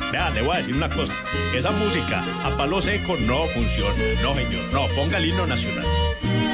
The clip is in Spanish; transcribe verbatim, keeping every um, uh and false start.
Vea, le voy a decir una cosa. Esa música a palo seco no funciona. No, señor. No, ponga el himno nacional.